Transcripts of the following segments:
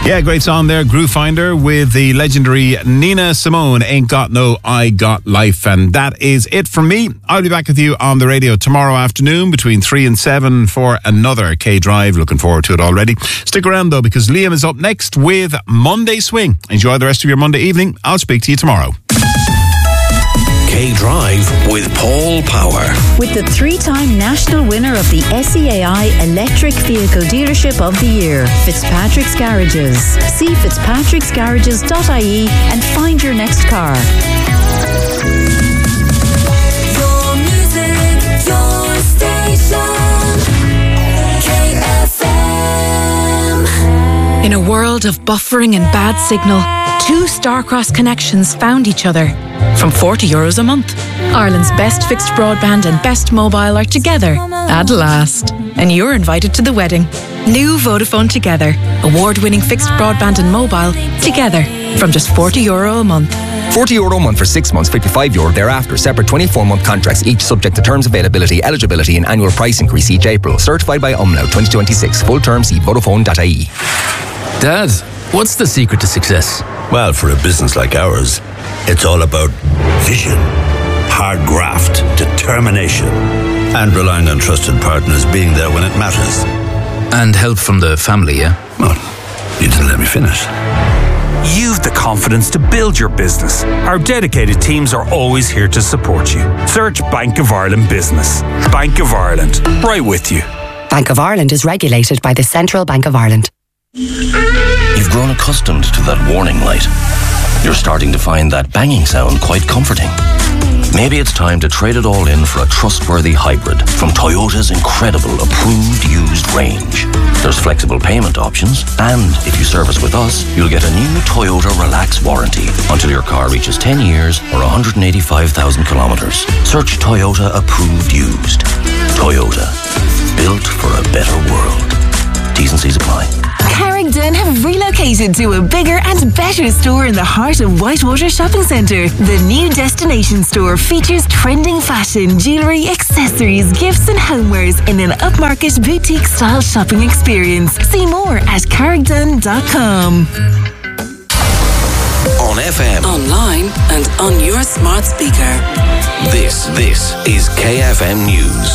Yeah, great song there, Groove Finder, with the legendary Nina Simone, Ain't Got No, I Got Life. And that is it from me. I'll be back with you on the radio tomorrow afternoon between 3 and 7 for another K-Drive. Looking forward to it already. Stick around though, because Liam is up next with Monday Swing. Enjoy the rest of your Monday evening. I'll speak to you tomorrow. K-Drive with Paul Power. With the 3-time national winner of the SEAI Electric Vehicle Dealership of the Year, Fitzpatrick's Garages. See fitzpatricksgarages.ie and find your next car. Your music, your station, KFM. In a world of buffering and bad signal, 2 Starcross connections found each other. From €40 a month. Ireland's best fixed broadband and best mobile are together at last. And you're invited to the wedding. New Vodafone Together. Award-winning fixed broadband and mobile together from just €40 a month. €40 a month for 6 months, €55 thereafter. Separate 24-month contracts, each subject to terms, availability, eligibility and annual price increase each April. Certified by Umlaut 2026. Full terms, see Vodafone.ie. Dad, what's the secret to success? Well, for a business like ours, it's all about vision, hard graft, determination, and relying on trusted partners being there when it matters. And help from the family, yeah? Well, you didn't let me finish. You've the confidence to build your business. Our dedicated teams are always here to support you. Search Bank of Ireland Business. Bank of Ireland, right with you. Bank of Ireland is regulated by the Central Bank of Ireland. You've grown accustomed to that warning light. You're starting to find that banging sound quite comforting. Maybe it's time to trade it all in for a trustworthy hybrid from Toyota's incredible approved used range. There's flexible payment options, and if you service with us, you'll get a new Toyota Relax warranty until your car reaches 10 years or 185,000 kilometres. Search Toyota approved used. Toyota, built for a better world. T's and C's apply. Carrickden have relocated to a bigger and better store in the heart of Whitewater Shopping Centre. The new destination store features trending fashion, jewellery, accessories, gifts and homewares in an upmarket boutique style shopping experience. See more at carrickden.com. On FM, Online and on your smart speaker. this is KFM News.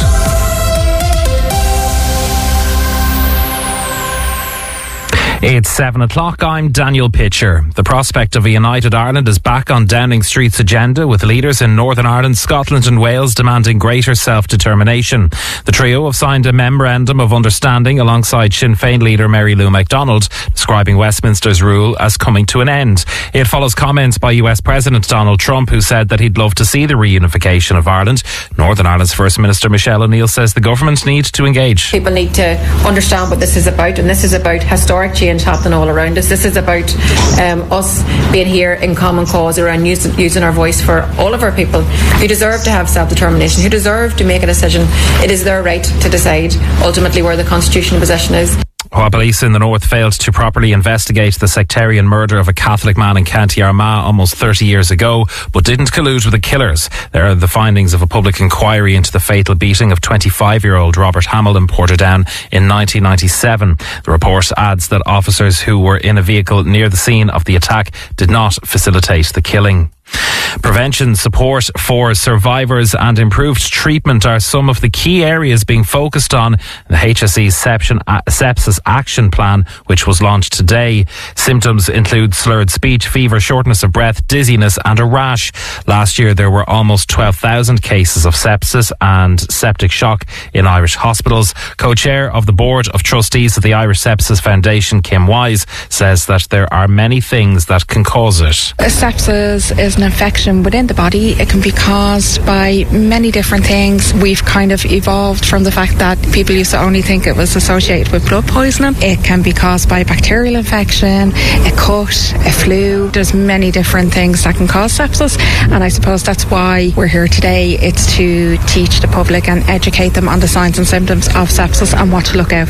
It's 7 o'clock. I'm Daniel Pitcher. The prospect of a united Ireland is back on Downing Street's agenda, with leaders in Northern Ireland, Scotland and Wales demanding greater self-determination. The trio have signed a memorandum of understanding alongside Sinn Féin leader Mary Lou McDonald, describing Westminster's rule as coming to an end. It follows comments by US President Donald Trump, who said that he'd love to see the reunification of Ireland. Northern Ireland's First Minister Michelle O'Neill says the government needs to engage. People need to understand what this is about, and this is about historic change happening all around us. This is about us being here in common cause around using our voice for all of our people who deserve to have self-determination, who deserve to make a decision. It is their right to decide ultimately where the constitutional position is. While police in the north failed to properly investigate the sectarian murder of a Catholic man in County Armagh almost 30 years ago, but didn't collude with the killers. There are the findings of a public inquiry into the fatal beating of 25-year-old Robert Hamill in Portadown in 1997. The report adds that officers who were in a vehicle near the scene of the attack did not facilitate the killing. Prevention, support for survivors and improved treatment are some of the key areas being focused on in the HSE's sepsis action plan, which was launched today. Symptoms include slurred speech, fever, shortness of breath, dizziness and a rash. Last year there were almost 12,000 cases of sepsis and septic shock in Irish hospitals. Co-chair of the Board of Trustees of the Irish Sepsis Foundation, Kim Wise, says that there are many things that can cause it. Sepsis is an infection within the body. It can be caused by many different things. We've kind of evolved from the fact that people used to only think it was associated with blood poisoning. It can be caused by bacterial infection, a cut, a flu. There's many different things that can cause sepsis, and I suppose that's why we're here today. It's to teach the public and educate them on the signs and symptoms of sepsis and what to look out for.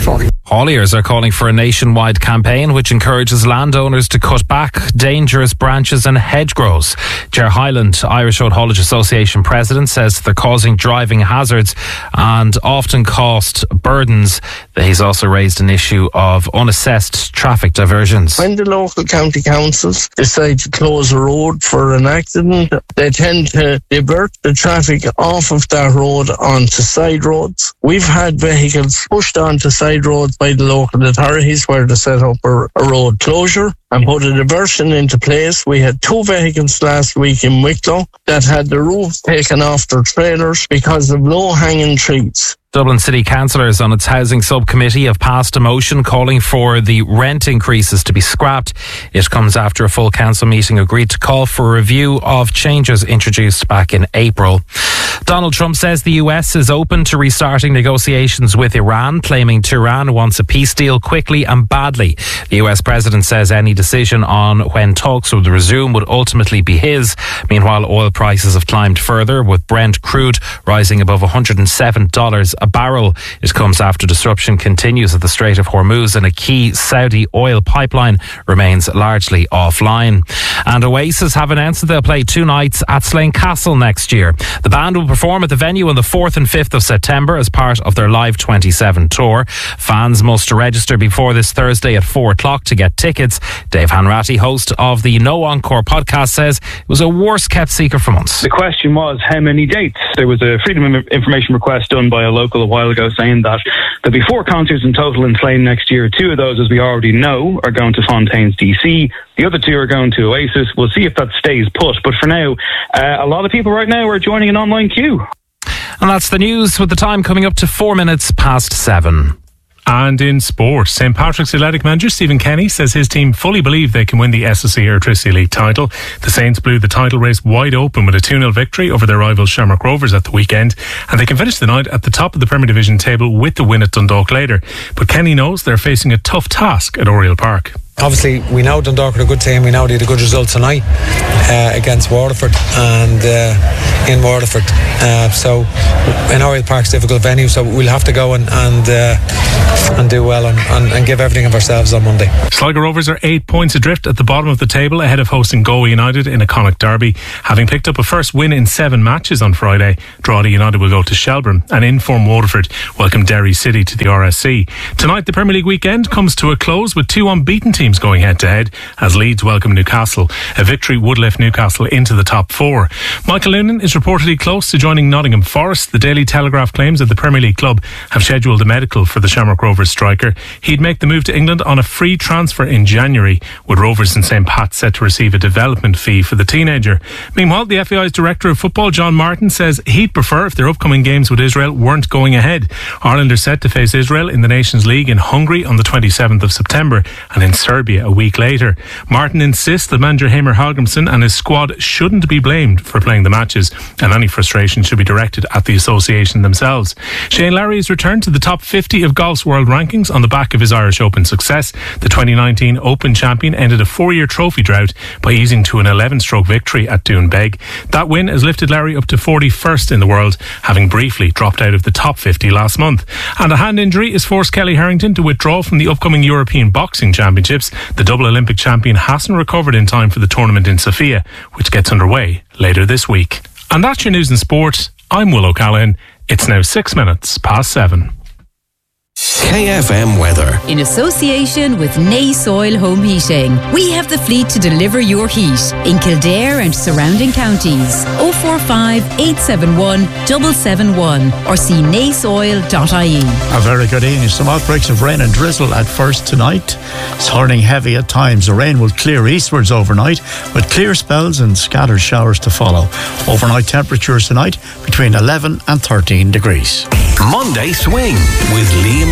Hauliers are calling for a nationwide campaign which encourages landowners to cut back dangerous branches and hedgerows. Ger Hyland, Irish Road Haulage Association president, says they're causing driving hazards and often cost burdens. He's also raised an issue of unassessed traffic diversions. When the local county councils decide to close a road for an accident, they tend to divert the traffic off of that road onto side roads. We've had vehicles pushed onto side roads by the local authorities where they set up a road closure and put a diversion into place. We had 2 vehicles last week in Wicklow that had the roofs taken off their trailers because of low-hanging trees. Dublin City Councillors on its housing subcommittee have passed a motion calling for the rent increases to be scrapped. It comes after a full council meeting agreed to call for a review of changes introduced back in April. Donald Trump says the US is open to restarting negotiations with Iran, claiming Tehran wants a peace deal quickly and badly. The US president says any decision on when talks would resume would ultimately be his. Meanwhile, oil prices have climbed further, with Brent crude rising above $107 a barrel. It comes after disruption continues at the Strait of Hormuz and a key Saudi oil pipeline remains largely offline. And Oasis have announced that they'll play 2 nights at Slane Castle next year. The band will perform at the venue on the 4th and 5th of September as part of their Live 27 tour. Fans must register before this Thursday at 4 o'clock to get tickets. Dave Hanratty, host of the No Encore podcast, says it was a worst kept secret for months. The question was how many dates. There was a Freedom of Information request done by a local a while ago saying that there'll be 4 concerts in total in Slane next year. 2 of those, as we already know, are going to Fontaines DC. The other 2 are going to Oasis. We'll see if that stays put. But for now, a lot of people right now are joining an online queue. And that's the news, with the time coming up to 4 minutes past 7. And in sport, St Patrick's Athletic manager Stephen Kenny says his team fully believe they can win the SSE Airtricity League title. The Saints blew the title race wide open with a 2-0 victory over their rivals Shamrock Rovers at the weekend, and they can finish the night at the top of the Premier Division table with the win at Dundalk later. But Kenny knows they're facing a tough task at Oriel Park. Obviously, we know Dundalk are a good team. We know they had a good result tonight against Waterford and in Waterford. So, in Oriel Park's a difficult venue, so we'll have to go and do well and give everything of ourselves on Monday. Sligo Rovers are 8 points adrift at the bottom of the table ahead of hosting Galway United in a Connacht derby. Having picked up a first win in 7 matches on Friday, Drogheda United will go to Shelbourne, and in-form Waterford welcome Derry City to the RSC. Tonight, the Premier League weekend comes to a close with 2 unbeaten teams going head-to-head as Leeds welcome Newcastle. A victory would lift Newcastle into the top 4. Michael Noonan is reportedly close to joining Nottingham Forest. The Daily Telegraph claims that the Premier League club have scheduled a medical for the Shamrock Rovers striker. He'd make the move to England on a free transfer in January, with Rovers and St Pat's set to receive a development fee for the teenager. Meanwhile, the FAI's Director of Football, John Martin, says he'd prefer if their upcoming games with Israel weren't going ahead. Ireland are set to face Israel in the Nations League in Hungary on the 27th of September and in Serbia a week later. Martin insists that manager Heimir Hallgrímsson and his squad shouldn't be blamed for playing the matches, and any frustration should be directed at the association themselves. Shane Lowry has returned to the top 50 of golf's world rankings on the back of his Irish Open success. The 2019 Open champion ended a 4-year trophy drought by easing to an 11-stroke victory at Doonbeg. That win has lifted Lowry up to 41st in the world, having briefly dropped out of the top 50 last month. And a hand injury has forced Kelly Harrington to withdraw from the upcoming European Boxing Championships. The double Olympic champion hasn't recovered in time for the tournament in Sofia, which gets underway later this week. And that's your news and sport. I'm Will O'Callaghan. It's now 6 minutes past 7. KFM weather. In association with Nace Oil Home Heating, we have the fleet to deliver your heat in Kildare and surrounding counties. 045 871 771 or see naceoil.ie. A very good evening. Some outbreaks of rain and drizzle at first tonight. It's turning heavy at times. The rain will clear eastwards overnight with clear spells and scattered showers to follow. Overnight temperatures tonight between 11 and 13 degrees. Monday Swing with Liam